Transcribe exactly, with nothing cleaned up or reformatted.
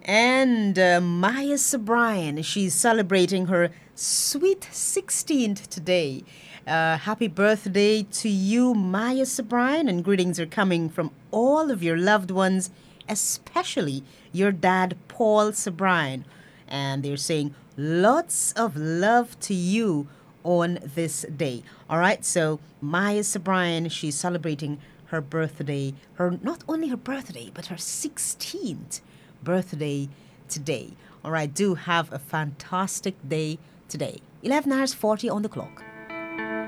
And uh, Maya Sobrine, she's celebrating her sweet sixteenth today. Uh, happy birthday to you, Maya Sobrine, and greetings are coming from all of your loved ones, especially your dad, Paul Sobrine. And they're saying lots of love to you on this day. All right, so Maya Sobrine, she's celebrating her birthday, her not only her birthday, but her sixteenth birthday today. All right, do have a fantastic day today. eleven hours forty on the clock.